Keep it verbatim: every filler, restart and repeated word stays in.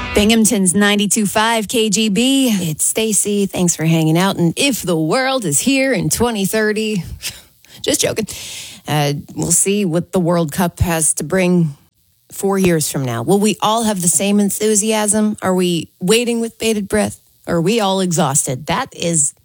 Binghamton's ninety-two point five K G B. It's Stacy. Thanks for hanging out. And if the world is here in twenty thirty, just joking. Uh, we'll see what the World Cup has to bring four years from now. Will we all have the same enthusiasm? Are we waiting with bated breath? Are we all exhausted? That is